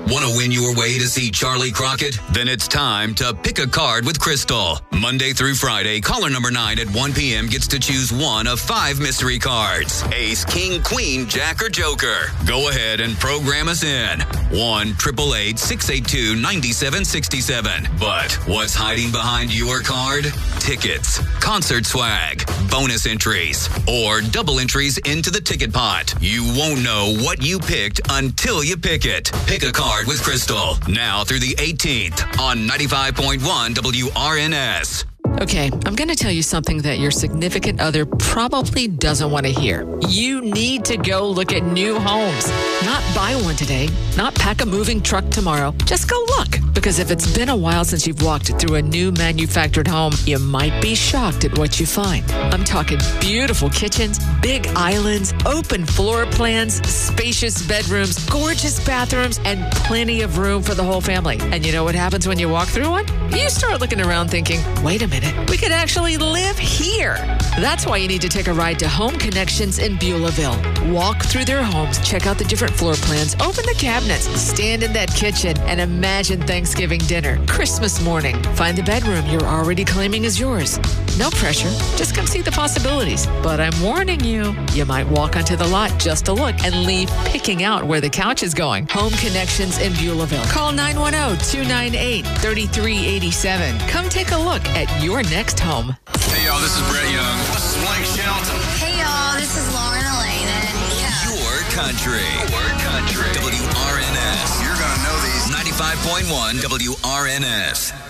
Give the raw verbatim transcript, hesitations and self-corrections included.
Want to win your way to see Charlie Crockett? Then it's time to pick a card with Crystal. Monday through Friday, caller number nine at one p.m. gets to choose one of five mystery cards. Ace, King, Queen, Jack, or Joker. Go ahead and program us in. one eight eight eight, six eight two, nine seven six seven. But what's hiding behind your card? Tickets, concert swag, bonus entries, or double entries into the ticket pot. You won't know what you picked until you pick it. Pick a card with Crystal. Now through the eighteenth on ninety-five point one W R N S. Okay, I'm going to tell you something that your significant other probably doesn't want to hear. You need to go look at new homes. Not buy one today, not pack a moving truck tomorrow. Just go look. Because if it's been a while since you've walked through a new manufactured home, you might be shocked at what you find. I'm talking beautiful kitchens, big islands, open floor plans, spacious bedrooms, gorgeous bathrooms, and plenty of room for the whole family. And you know what happens when you walk through one? You start looking around thinking, wait a minute, we could actually live here. That's why you need to take a ride to Home Connections in Beulahville. Walk through their homes, check out the different floor plans, open the cabinets, stand in that kitchen, and imagine Thanksgiving dinner, Christmas morning. Find the bedroom you're already claiming is yours. No pressure. Just come see the possibilities. But I'm warning you, you might walk onto the lot just to look and leave picking out where the couch is going. Home Connections in Beulahville. Call nine one zero, two nine eight, three three eight seven. Come take a look at your next home. Hey, y'all, this is Brett Young. This is Blake Shelton. Hey, y'all, this is Lauren Elena. Yeah. Your country. Your country. W R N S. You're going to know these. ninety-five point one W R N S.